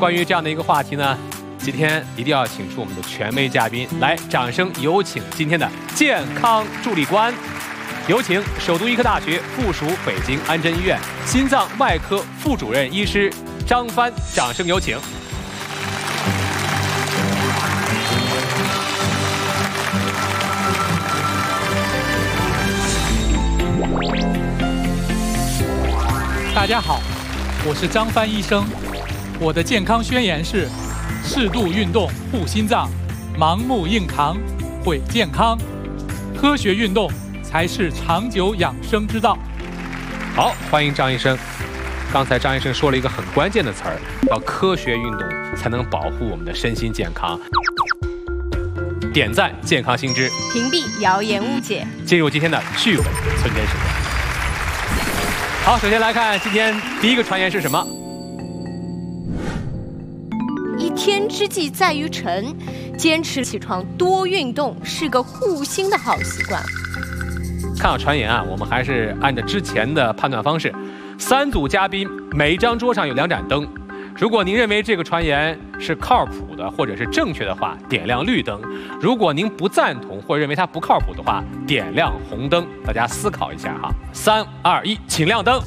关于这样的一个话题呢，今天一定要请出我们的权威嘉宾，来，掌声有请今天的健康助力官，有请首都医科大学附属北京安贞医院心脏外科副主任医师张帆，掌声有请。 大家好，我是张帆医生。我的健康宣言是：适度运动护心脏，盲目硬扛毁健康。科学运动才是长久养生之道。 好，欢迎张医生。刚才张医生说了一个很关键的词儿，要科学运动才能保护我们的身心健康。点赞健康新知， 屏蔽谣言误解。 进入今天的趣闻村间时间。 好，首先来看今天第一个传言是什么？ 一天之计在于晨，坚持起床多运动是个护心的好习惯。 看到传言啊，我们还是按照之前的判断方式，3组嘉宾每一张桌上有2盏灯。如果您认为这个传言是靠谱的或者是正确的话，点亮绿灯；如果您不赞同或认为它不靠谱的话，点亮红灯。大家思考一下哈，3、2、1，请亮灯。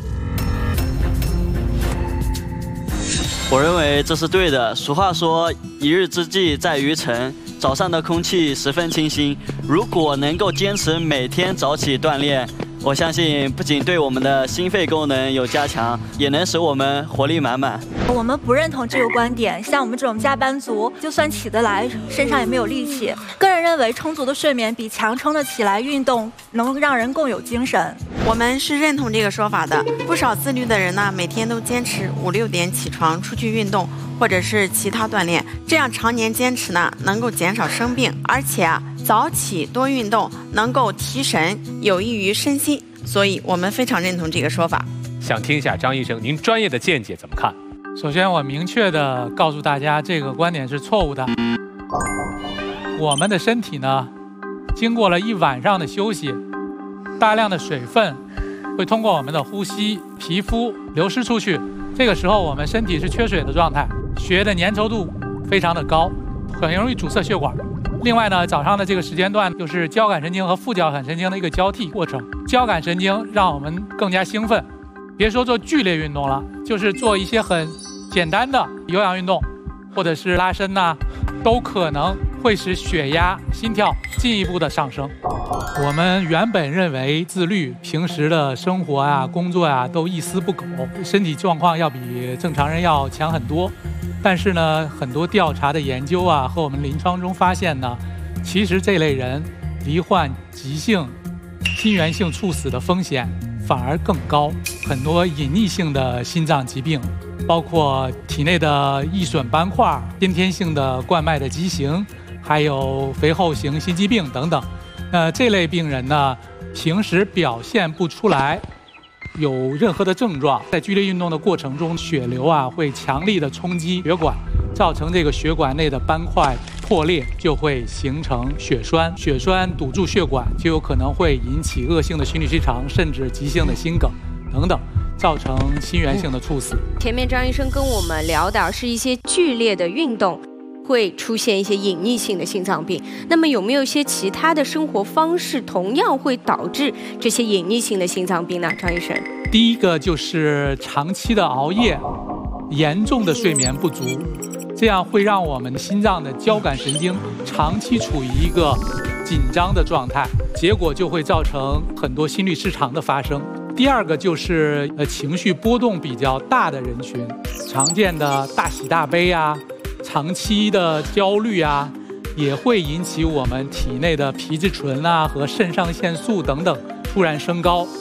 我认为这是对的。俗话说，一日之计在于晨。早上的空气十分清新，如果能够坚持每天早起锻炼，我相信不仅对我们的心肺功能有加强，也能使我们活力满满。 我们不认同这个观点，像我们这种加班族，就算起得来，身上也没有力气。个人认为，充足的睡眠比强撑的起来运动能让人更有精神。 我们是认同这个说法的。不少自律的人呢，每天都坚持5、6点起床出去运动，或者是其他锻炼，这样常年坚持呢，能够减少生病，而且啊，早起多运动能够提神，有益于身心。所以我们非常认同这个说法。 想听一下张医生您专业的见解怎么看？ 首先，我明确地告诉大家，这个观点是错误的。我们的身体呢，经过了一晚上的休息，大量的水分会通过我们的呼吸、皮肤流失出去。这个时候，我们身体是缺水的状态，血液的粘稠度非常的高，很容易阻塞血管。另外呢，早上的这个时间段就是交感神经和副交感神经的一个交替过程。交感神经让我们更加兴奋，别说做剧烈运动了，就是做一些很简单的有氧运动，或者是拉伸呐，都可能会使血压、心跳进一步的上升。我们原本认为自律，平时的生活啊、工作啊都一丝不苟，身体状况要比正常人要强很多。但是呢，很多调查的研究啊，和我们临床中发现呢，其实这类人罹患急性心源性猝死的风险反而更高。很多隐匿性的心脏疾病，包括体内的易损斑块、先天性的冠脉的畸形，还有肥厚型心肌病等等。这类病人呢，平时表现不出来有任何的症状，在剧烈运动的过程中，血流啊会强力的冲击血管，造成这个血管内的斑块破裂，就会形成血栓。血栓堵住血管，就有可能会引起恶性的心律失常，甚至急性的心梗等等，造成心源性的猝死。 前面张医生跟我们聊到，是一些剧烈的运动会出现一些隐匿性的心脏病。那么有没有一些其他的生活方式同样会导致这些隐匿性的心脏病呢？张医生， 第一个就是长期的熬夜，严重的睡眠不足，这样会让我们心脏的交感神经长期处于一个紧张的状态，结果就会造成很多心律失常的发生。第二个就是情绪波动比较大的人群，常见的大喜大悲啊，长期的焦虑啊，也会引起我们体内的皮质醇啊和肾上腺素等等突然升高。